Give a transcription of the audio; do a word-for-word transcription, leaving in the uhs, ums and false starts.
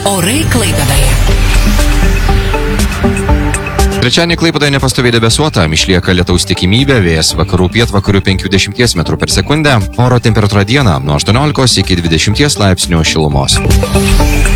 Orai Klaipėdoje. Trečiadienį Klaipėdoje nepastoviai debesuota, išlieka lietaus tikimybė, vėjas vakarų pietvakarių penkiasdešimt metrų per sekundę, oro temperatūra dieną nuo aštuoniolikos iki dvidešimties laipsnių šilumos.